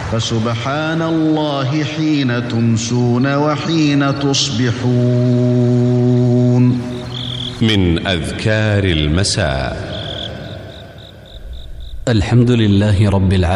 فسبحان الله حين تمسون وحين تصبحون. من أذكار المساء: الحمد لله رب العالمين